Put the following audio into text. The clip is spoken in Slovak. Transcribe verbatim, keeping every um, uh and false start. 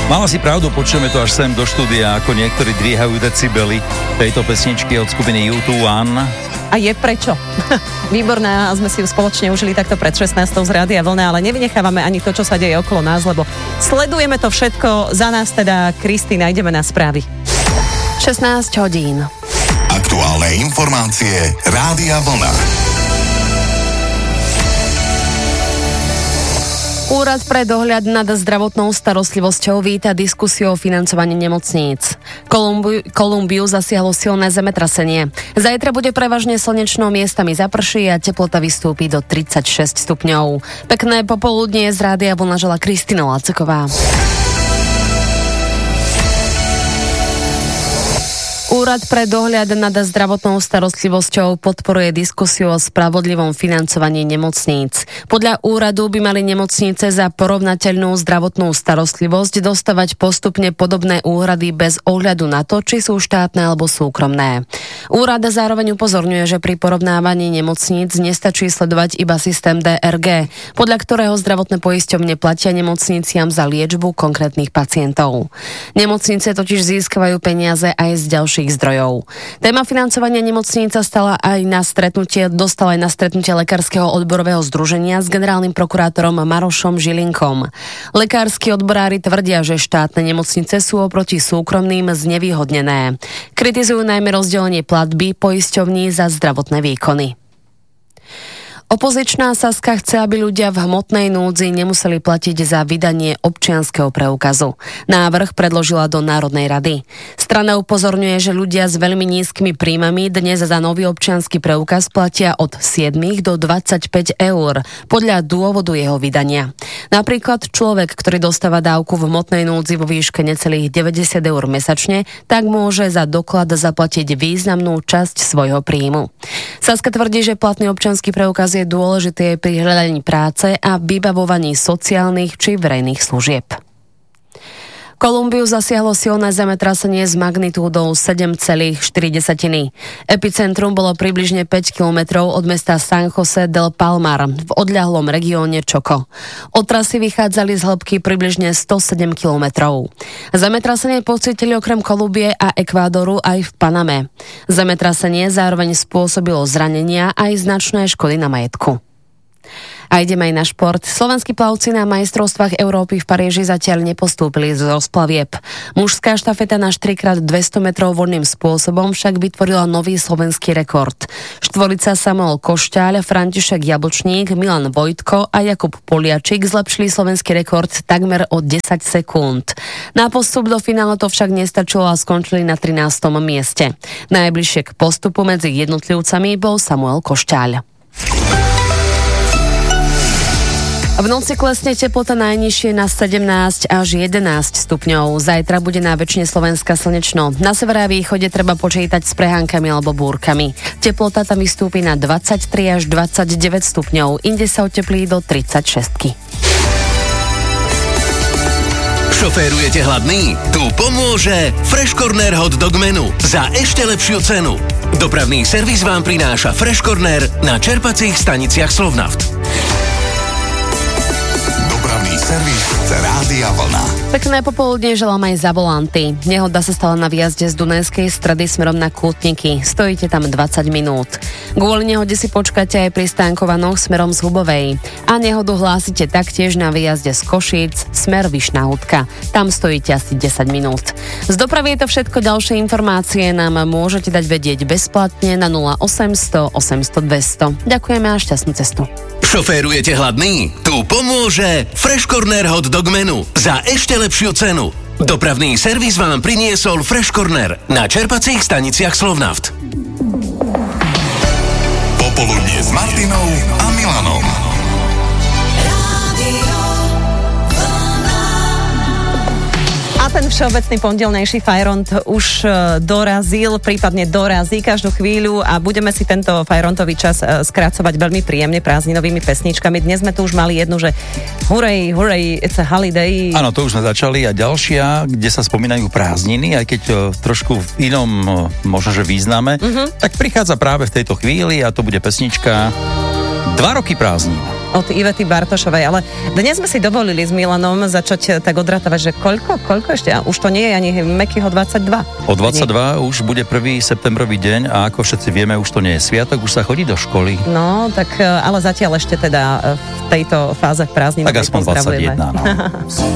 Mala si pravdu, počujeme to až sem do štúdia, ako niektorí dvíhajú decibely tejto pesničky od skupiny U dva One. A je prečo. Výborná, sme si ju spoločne užili takto pred šestnástou z Rádia Vlna, ale nevynechávame ani to, čo sa deje okolo nás, lebo sledujeme to všetko. Za nás teda, Kristýna, ideme na správy. šestnásť hodín. Aktuálne informácie Rádia Vlna. Úrad pre dohľad nad zdravotnou starostlivosťou víta diskusiu o financovaní nemocníc. Kolumbiu, Kolumbiu zasiahlo silné zemetrasenie. Zajtra bude prevažne slnečno, miestami zaprší a teplota vystúpi do tridsaťšesť stupňov. Pekné popoludnie z Rádia Vlna žela Kristina Laceková. Úrad pre dohľad nad zdravotnou starostlivosťou podporuje diskusiu o spravodlivom financovaní nemocníc. Podľa úradu by mali nemocnice za porovnateľnú zdravotnú starostlivosť dostávať postupne podobné úhrady bez ohľadu na to, či sú štátne alebo súkromné. Úrad zároveň upozorňuje, že pri porovnávaní nemocníc nestačí sledovať iba systém dé er gé, podľa ktorého zdravotné poisťovne platia nemocniciam za liečbu konkrétnych pacientov. Nemocnice totiž získavajú peniaze aj z ďalších zdrojov. Téma financovania nemocníc sa stala aj na stretnutie, dostala aj na stretnutie Lekárskeho odborového združenia s generálnym prokurátorom Marošom Žilinkom. Lekársky odborári tvrdia, že štátne nemocnice sú oproti súkromným znevýhodnené. Kritizujú najmä rozdelenie platby poisťovní za zdravotné výkony. Opozičná Saska chce, aby ľudia v hmotnej núdzi nemuseli platiť za vydanie občianskeho preukazu. Návrh predložila do Národnej rady. Strana upozorňuje, že ľudia s veľmi nízkymi príjmami dnes za nový občiansky preukaz platia od sedem do dvadsaťpäť eur podľa dôvodu jeho vydania. Napríklad človek, ktorý dostáva dávku v hmotnej núdzi vo výške necelých deväťdesiat eur mesačne, tak môže za doklad zaplatiť významnú časť svojho príjmu. Saska tvrdí, že platný občiansky preukaz je dôležité pri hľadaní práce a vybavovaní sociálnych či verejných služieb. Kolumbiu zasiahlo silné zemetrasenie s magnitúdou sedem celá štyri. Epicentrum bolo približne päť kilometrov od mesta San José del Palmar v odľahlom regióne Choco. Otrasy vychádzali z hĺbky približne sto sedem kilometrov. Zemetrasenie pocítili okrem Kolumbie a Ekvádoru aj v Paname. Zemetrasenie zároveň spôsobilo zranenia aj značné škody na majetku. A ideme aj na šport. Slovenskí plavci na majstrovstvách Európy v Paríži zatiaľ nepostúpili z rozplavieb. Mužská štafeta na štyri krát dvesto metrov voľným spôsobom však vytvorila nový slovenský rekord. Štvorica Samuel Košťaľ, František Jablčník, Milan Vojtko a Jakub Poliačik zlepšili slovenský rekord takmer o desať sekúnd. Na postup do finále to však nestačilo a skončili na trinástom mieste. Najbližšie k postupu medzi jednotlivcami bol Samuel Košťaľ. V noci klesne teplota najnižšie na sedemnásť až jedenásť stupňov. Zajtra bude na väčšine Slovenska slnečno. Na severe a východe treba počítať s prehánkami alebo búrkami. Teplota tam vystúpi na dvadsaťtri až dvadsaťdeväť stupňov. Inde sa oteplí do tridsaťšesť. Šoférujete hladný? Tu pomôže Fresh Corner Hot Dog Menu za ešte lepšiu cenu. Dopravný servis vám prináša Fresh Corner na čerpacích staniciach Slovnaft. Servis Rádia Vlna. Pekné popoludne želám aj za volanty. Nehoda sa stala na výjazde z Dunajskej Stredy smerom na Kútniky. Stojíte tam dvadsať minút. Kvôli nehode si počkáte aj pri stánkovanoch smerom z Hubovej. A nehodu hlásite taktiež na výjazde z Košíc smer Vyšná Hutka. Tam stojíte asi desať minút. Z dopravy je to všetko. Ďalšie informácie nám môžete dať vedieť bezplatne na nula osemsto osemsto dvesto. Ďakujeme a šťastnú cestu. Šoférujete hladný? Tu pomôže Fresh Corner Hot Dog Menu za ešte lepšiu cenu. Dopravný servis vám priniesol Fresh Corner na čerpacích staniciach Slovnaft. Popoludnie s Martinou a Milanom. A ten všeobecný pondelnejší fajront už dorazil, prípadne dorazí každú chvíľu a budeme si tento fajrontový čas skracovať veľmi príjemne prázdninovými pesničkami. Dnes sme tu už mali jednu, že hurray, hurray, it's a holiday. Áno, to už sme začali a ďalšia, kde sa spomínajú prázdniny, aj keď trošku v inom možno, že význame, uh-huh. tak prichádza práve v tejto chvíli a to bude pesnička Dva roky prázdnin. od Ivety Bartošovej, ale dnes sme si dovolili s Milanom začať tak odratávať, že koľko, koľko ešte? A už to nie je ani mäkkýho dvadsaťdva. O dvadsaťdva už bude prvý septembrový deň a ako všetci vieme, už to nie je sviatok, už sa chodí do školy. No, tak ale zatiaľ ešte teda v tejto fáze prázdnin. Tak aspoň dvadsaťjeden, no.